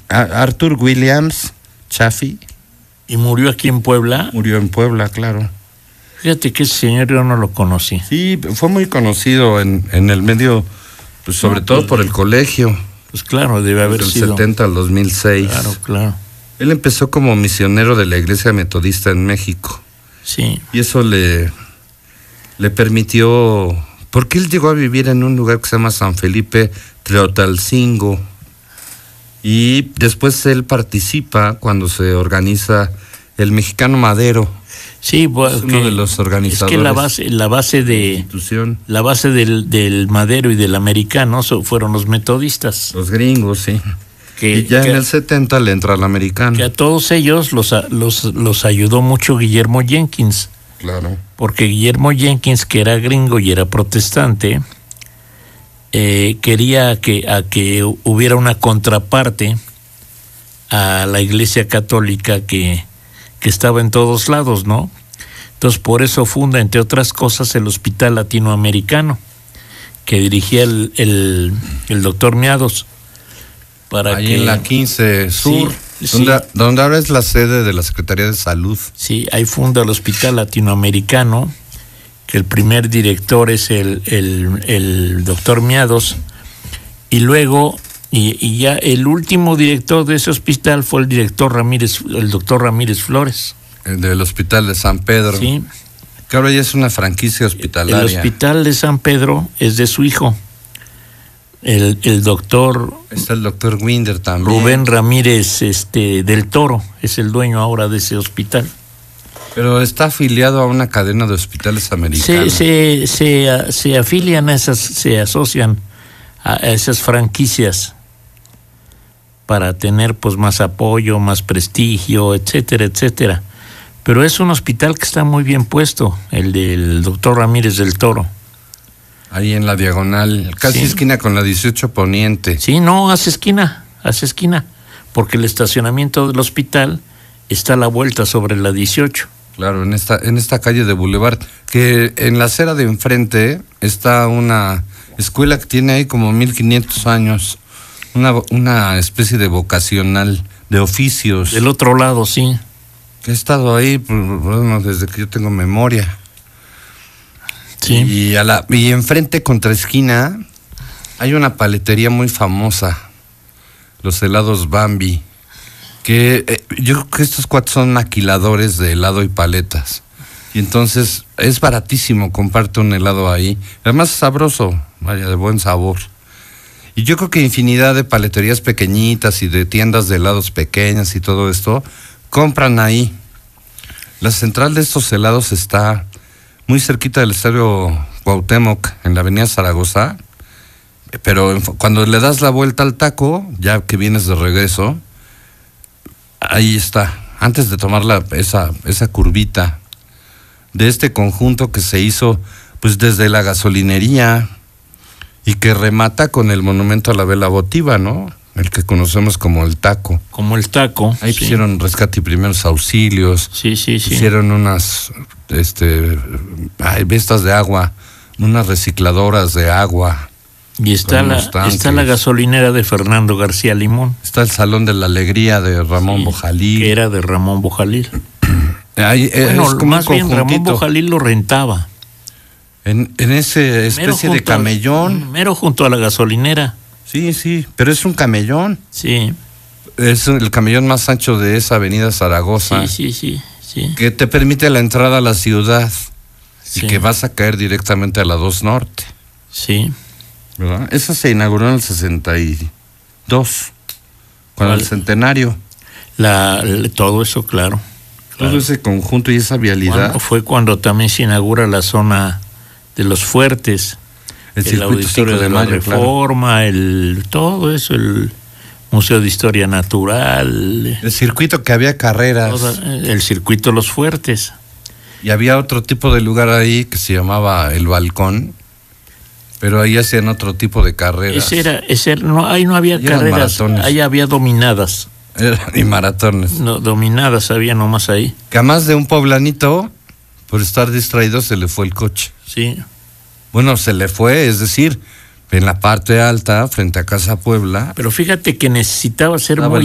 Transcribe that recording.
Arthur Williams Chaffee. ¿Y murió aquí en Puebla? Murió en Puebla, claro. Fíjate que ese señor yo no lo conocí. Sí, fue muy conocido en el medio, pues sobre todo por el colegio. Pues claro, debe haber sido. Del 70 al 2006. Claro. Él empezó como misionero de la Iglesia Metodista en México. Sí. Y eso le permitió, porque él llegó a vivir en un lugar que se llama San Felipe Tlaotalcingo. Y después él participa cuando se organiza el Mexicano Madero. Sí, pues, es uno de los organizadores. Es que la base del Madero y del Americano fueron los metodistas. Los gringos, sí. Y ya en el 70 le entra al Americano. Que a todos ellos los ayudó mucho Guillermo Jenkins. Claro. Porque Guillermo Jenkins, que era gringo y era protestante, quería que hubiera una contraparte a la Iglesia Católica que estaba en todos lados, ¿no? Entonces por eso funda, entre otras cosas, el Hospital Latinoamericano, que dirigía el doctor Miados. Ahí en la 15 Sur, donde ahora es la sede de la Secretaría de Salud. Sí, ahí funda el Hospital Latinoamericano, que el primer director es el doctor Miados, y luego, y ya el último director de ese hospital fue el doctor Ramírez Flores. El del Hospital de San Pedro. Sí. Que ahora ya es una franquicia hospitalaria. El Hospital de San Pedro es de su hijo. El doctor... Está el doctor Winder también. Rubén Ramírez del Toro es el dueño ahora de ese hospital. Pero está afiliado a una cadena de hospitales americanos. Se afilian a esas, se asocian a esas franquicias para tener pues más apoyo, más prestigio, etcétera, etcétera. Pero es un hospital que está muy bien puesto, el del doctor Ramírez del Toro. Ahí en la diagonal, casi esquina con la 18 Poniente. Sí, no, hace esquina, porque el estacionamiento del hospital está a la vuelta sobre la 18. Claro, en esta calle de Boulevard, que en la acera de enfrente está una escuela que tiene ahí como 1500 años, una especie de vocacional de oficios. Del otro lado, sí. Que he estado ahí, bueno, desde que yo tengo memoria. Sí. Y enfrente, contra esquina, hay una paletería muy famosa, los helados Bambi, que yo creo que estos cuates son maquiladores de helado y paletas. Y entonces es baratísimo comprarte un helado ahí. Además es sabroso, vaya, de buen sabor. Y yo creo que infinidad de paleterías pequeñitas y de tiendas de helados pequeñas y todo esto, compran ahí. La central de estos helados está muy cerquita del Estadio Cuauhtémoc, en la avenida Zaragoza, pero cuando le das la vuelta al taco, ya que vienes de regreso, ahí está, antes de tomar esa curvita de este conjunto que se hizo pues desde la gasolinería y que remata con el monumento a la vela votiva, ¿no? El que conocemos como el taco. Como el taco. Ahí hicieron rescate y primeros auxilios. Sí. Hicieron unas bestas de agua, unas recicladoras de agua. Y está la gasolinera de Fernando García Limón. Está el Salón de la Alegría de Ramón Bojalil. Que era de Ramón Bojalil. Bueno, más bien Ramón Bojalil lo rentaba. En ese especie de camellón. Mero junto a la gasolinera. Sí, pero es un camellón. Sí. Es el camellón más ancho de esa avenida Zaragoza. Sí. Que te permite la entrada a la ciudad. Sí. Y que vas a caer directamente a la 2 Norte. Sí. ¿Verdad? Esa se inauguró en el 62, con el centenario. Todo eso, claro. Todo ese conjunto y esa vialidad. Fue cuando también se inaugura la zona de los fuertes. El Auditorio de la Reforma, claro. Todo eso, el Museo de Historia Natural. El circuito que había carreras. El circuito Los Fuertes. Y había otro tipo de lugar ahí que se llamaba El Balcón, pero ahí hacían otro tipo de carreras. Ahí no había carreras, ahí había dominadas. Y maratones. No, dominadas había nomás ahí. Que a más de un poblanito, por estar distraído, se le fue el coche. Sí. Bueno, se le fue, es decir, en la parte alta, frente a Casa Puebla. Pero fíjate que necesitaba ser muy